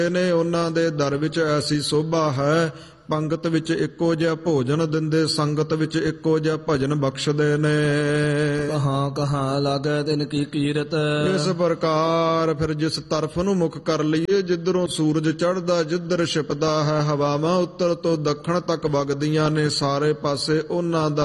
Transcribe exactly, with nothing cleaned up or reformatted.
ਨੇ। ਉਹਨਾਂ ਦੇ ਦਰ ਵਿੱਚ ਐਸੀ ਸੋਭਾ ਹੈ, ਪੰਗਤ ਵਿੱਚ ਇੱਕੋ ਜਿਹਾ ਭੋਜਨ ਦਿੰਦੇ, ਸੰਗਤ ਵਿੱਚ ਇੱਕੋ ਜਿਹਾ ਭਜਨ ਬਖਸ਼ਦੇ ਨੇ। ਕਹਾਂ ਕਹਾਂ ਲਾਗੈ ਤਿਨ ਕੀ ਕੀਰਤ। ਇਸ ਪ੍ਰਕਾਰ ਫਿਰ ਜਿਸ ਤਰਫ ਨੂੰ ਮੁਖ ਕਰ ਲਈਏ, ਜਿੱਧਰੋਂ ਸੂਰਜ ਚੜ੍ਹਦਾ, ਜਿੱਧਰ ਛਿਪਦਾ ਹੈ, ਹਵਾਵਾਂ ਉੱਤਰ ਤੋਂ ਦੱਖਣ ਤੱਕ ਵਗਦੀਆਂ ਨੇ, ਸਾਰੇ ਪਾਸੇ ਉਹਨਾਂ ਦਾ